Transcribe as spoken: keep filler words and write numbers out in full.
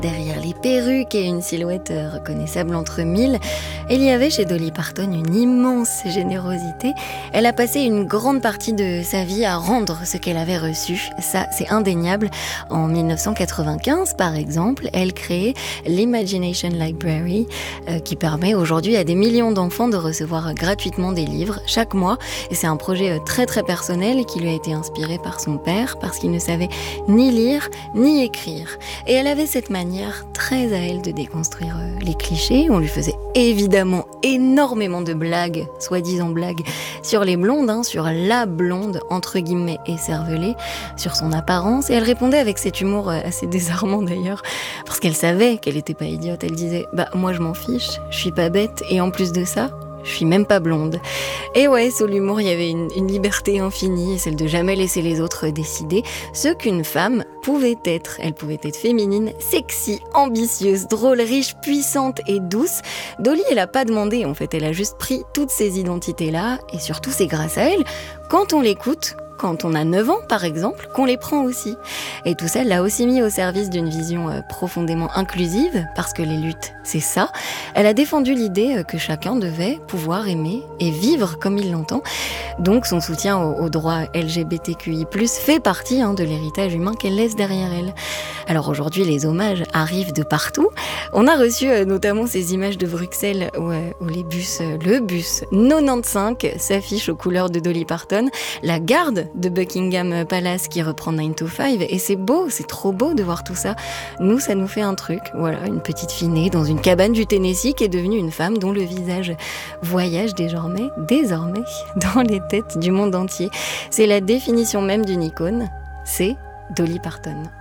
Derrière les perruques et une silhouette euh, reconnaissable entre mille, il y avait chez Dolly Parton une immense générosité. Elle a passé une grande partie de sa vie à rendre ce qu'elle avait reçu. Ça, c'est indéniable. En dix-neuf cent quatre-vingt-quinze, par exemple, elle crée l'Imagination Library, euh, qui permet aujourd'hui à des millions d'enfants de recevoir gratuitement des livres chaque mois. Et c'est un projet euh, très très personnel qui lui a été inspiré par son père, parce qu'il ne savait ni lire ni écrire. Et elle avait cette manière très à elle de déconstruire les clichés. On lui faisait évidemment énormément de blagues, soi-disant blagues, sur les blondes, hein, sur la blonde, entre guillemets, écervelée, sur son apparence. Et elle répondait avec cet humour assez désarmant d'ailleurs, parce qu'elle savait qu'elle n'était pas idiote. Elle disait « Bah moi je m'en fiche, je suis pas bête, et en plus de ça, je suis même pas blonde ». Et ouais, sous l'humour, il y avait une, une liberté infinie, celle de jamais laisser les autres décider ce qu'une femme pouvait être. Elle pouvait être féminine, sexy, ambitieuse, drôle, riche, puissante et douce. Dolly, elle a pas demandé, en fait, elle a juste pris toutes ces identités-là, et surtout c'est grâce à elle, quand on l'écoute, quand on a neuf ans, par exemple, qu'on les prend aussi. Et tout ça, elle l'a aussi mis au service d'une vision euh, profondément inclusive, parce que les luttes, c'est ça. Elle a défendu l'idée euh, que chacun devait pouvoir aimer et vivre comme il l'entend. Donc son soutien aux, aux droits L G B T Q I plus, fait partie hein, de l'héritage humain qu'elle laisse derrière elle. Alors aujourd'hui, les hommages arrivent de partout. On a reçu euh, notamment ces images de Bruxelles où, euh, où les bus, euh, le bus quatre-vingt-quinze s'affiche aux couleurs de Dolly Parton, la garde de Buckingham Palace qui reprend nine to five, et c'est beau, c'est trop beau de voir tout ça. Nous, ça nous fait un truc, voilà, une petite fille née dans une cabane du Tennessee qui est devenue une femme dont le visage voyage désormais, désormais, dans les têtes du monde entier. C'est la définition même d'une icône, c'est Dolly Parton.